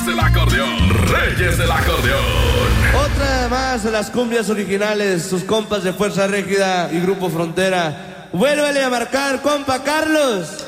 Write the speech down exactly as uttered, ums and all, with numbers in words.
El acordeón, Reyes del Acordeón. Otra más de las cumbias originales, sus compas de Fuerza Régida y Grupo Frontera. Vuélvele a marcar, compa Carlos.